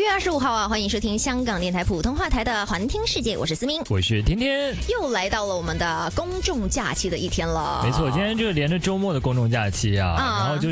月25号啊，欢迎收听香港电台普通话台的环听世界，我是思明， 我是天天， 又来到了我们的公众假期的一天了。 没错，今天就是连着周末的公众假期啊，然后就